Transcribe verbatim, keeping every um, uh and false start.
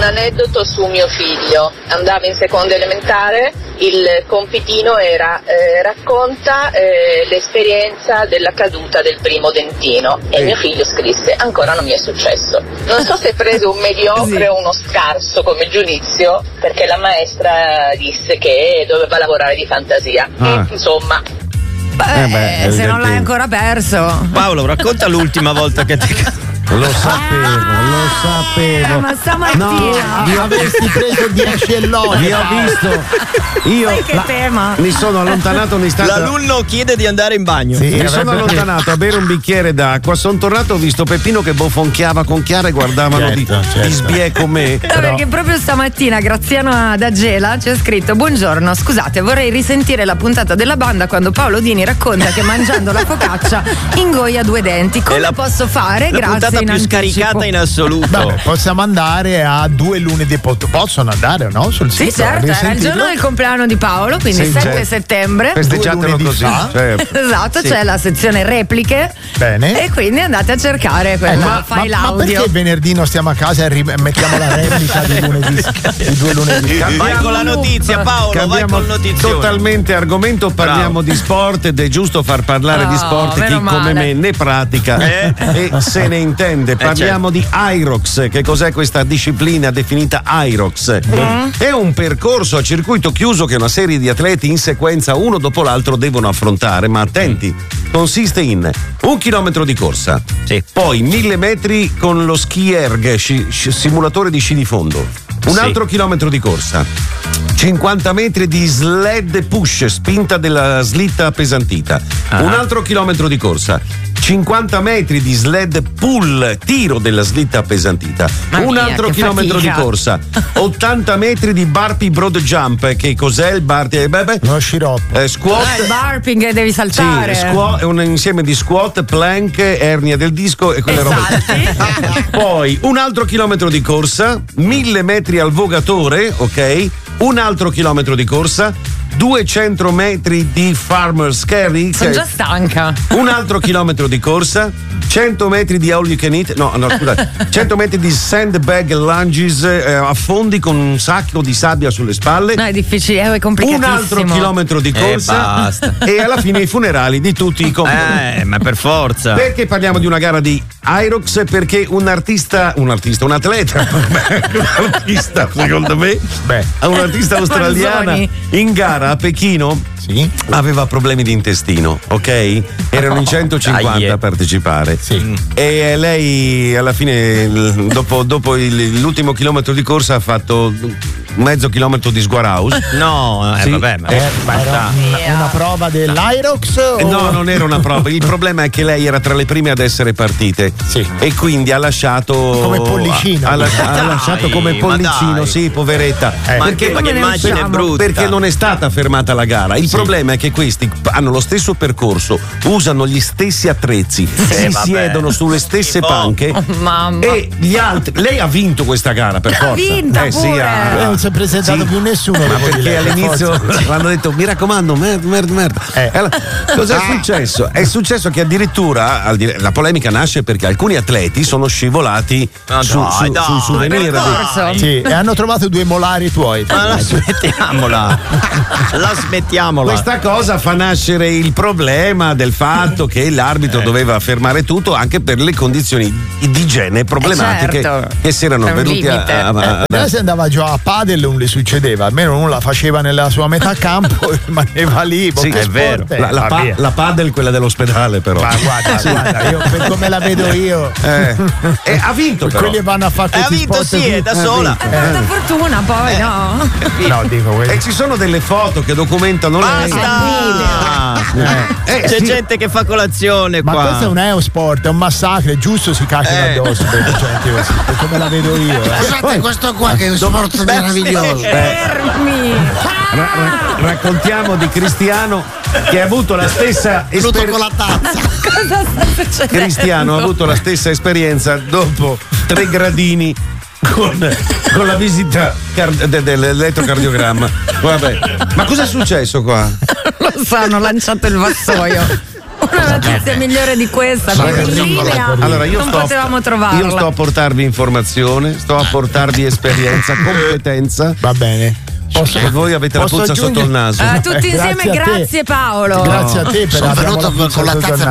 aneddoto su mio figlio. Andava in seconda elementare, il compitino era eh, racconta eh, l'esperienza della caduta del primo dentino e mio figlio scrisse: ancora non mi è successo. Non so se preso un mediocre sì. o uno scarso come giudizio, perché la maestra disse che doveva lavorare di fantasia. Ah. E, insomma. Beh, eh beh, se non l'hai ancora perso. Paolo, racconta l'ultima volta che ti... Lo sapevo, ah, lo sapevo. Eh, ma stamattina no, vi avresti preso dieci elogi. Vi ho visto. Io sai che la, tema? mi sono allontanato un istante. L'alunno chiede di andare in bagno. Sì, mi sono allontanato a bere un bicchiere d'acqua. Sono tornato, ho visto Peppino che bofonchiava con Chiara e guardavano certo, di, certo. di spie con me. No, però... perché proprio stamattina Graziano da Gela ci ha scritto: buongiorno, scusate, vorrei risentire la puntata della banda quando Paolo Dini racconta che mangiando la focaccia ingoia due denti. Come la, posso fare? La Grazie. Più anticipo. Scaricata in assoluto. Vabbè, possiamo andare a due lunedì. Possono andare, no? Sul sì, sito. Certo, era il giorno del compleanno di Paolo, quindi sì, sette certo. settembre. Festeggiatelo così. Certo. Esatto, sì. C'è la sezione repliche. Bene. E quindi andate a cercare quella eh, ma, file ma, audio. Ma perché venerdì non stiamo a casa e ri- mettiamo la replica di lunedì? Di due lunedì. Vai con la notizia, Paolo. Cambiamo vai con notizione. Totalmente argomento. Parliamo Bravo. di sport ed è giusto far parlare oh, di sport chi male. come me ne pratica eh? e se ne intende. Parliamo di Hyrox. Che cos'è questa disciplina definita Hyrox? Mm. È un percorso a circuito chiuso che una serie di atleti in sequenza uno dopo l'altro devono affrontare, ma attenti, consiste in un chilometro di corsa, sì. poi mille metri con lo ski erg, sci, sci, simulatore di sci di fondo, un sì. altro chilometro di corsa, cinquanta metri di sled push, spinta della slitta appesantita, ah. un altro chilometro di corsa, cinquanta metri di sled pull, tiro della slitta appesantita, Ma un mia, altro chilometro fatica. di corsa, ottanta metri di burpee broad jump. Che cos'è il burpee? Beh, beh, uno sciroppo. Eh, squat. Ah, il burping che devi saltare. Sì, squat, è un insieme di squat, plank, ernia del disco e quelle robe. Poi un altro chilometro di corsa, mille metri al vogatore, ok? Un altro chilometro di corsa, duecento metri di farmer's carry. Sono già stanca. Un altro chilometro di corsa, cento metri di all you can eat, no, no, scusate, cento metri di sandbag lunges, eh, affondi con un sacco di sabbia sulle spalle. No, è difficile, è complicatissimo. Un altro chilometro di corsa e basta. E alla fine i funerali di tutti i compagni. Eh, ma per forza. Perché parliamo di una gara di Hyrox? Perché un artista, un artista, un atleta, un artista, secondo me, beh, un'artista australiana in gara a Pechino sì. aveva problemi di intestino, ok? Erano in centocinquanta oh, a partecipare. Sì. E lei alla fine, dopo, dopo il, l'ultimo chilometro di corsa, ha fatto mezzo chilometro di sguaraus. No, eh, sì. vabbè, ma, eh, ma era una, una prova dell'Hyrox? O... No, non era una prova. Il problema è che lei era tra le prime ad essere partite. Sì. E quindi ha lasciato. Come pollicino. Ha, ha, ha lasciato come pollicino, sì, poveretta. Eh, perché, ma che immagine brutta. Perché non è stata fermata la gara. Il sì. problema è che questi hanno lo stesso percorso, usano gli stessi attrezzi, eh, si vabbè. siedono sulle stesse Tipo. panche. Oh, mamma. E gli altri. Lei ha vinto questa gara per forza. Ha vinta eh, pure. sì, ha, Eh, non si è presentato sì. più nessuno. Ma perché all'inizio hanno detto mi raccomando, merda, merda, merda. Eh. Allora, cos'è successo? È successo che addirittura al di- la polemica nasce perché alcuni atleti sono scivolati no, su, dai, su, dai, sul souvenir. dai. Sì, e hanno trovato due molari tuoi. Ma la smettiamola. La smettiamola. Questa cosa fa nascere il problema del fatto che l'arbitro eh. doveva fermare tutto anche per le condizioni di igiene problematiche eh certo. che si erano venute a, a, a, Eh, a se andava giù a padel non le succedeva, almeno non la faceva nella sua metà campo e rimaneva lì. Sì, che è sport vero. è? La, la, pa- la padel, quella dell'ospedale, però. Ma guarda, guarda, io per come la vedo io. Eh. E ha vinto, però. Quelli vanno a fare Eh, ha questi vinto, sport sì, qui. è da sola. Ha tanta fortuna poi, Eh. no? No, dico quello. E ci sono delle foto che documentano lei. Basta! Eh, eh, C'è sì. gente che fa colazione Ma qua. questo è un eosport, è un massacro, è giusto si cacchiano Eh. addosso per gente così, per come la vedo io. Eh. Scusate, questo qua che è un sport meraviglioso. Fermi! Ra- ra- raccontiamo di Cristiano che ha avuto la stessa Venuto con esperienza. la tazza. Cosa sta succedendo? Cristiano ha avuto la stessa esperienza dopo tre gradini con, con la visita car- de- dell'elettrocardiogramma. Vabbè, ma cosa è successo qua? Lo so, hanno lanciato il vassoio. Una notizia migliore di questa, per in linea. Allora, io non sto, potevamo trovarla. Io sto a portarvi informazione, sto a portarvi esperienza, competenza. Va bene. Posso, e voi avete Posso la puzza aggiungere? sotto il naso. Uh, tutti insieme, grazie, grazie Paolo. Grazie a te per Sono averla venuto con la tazza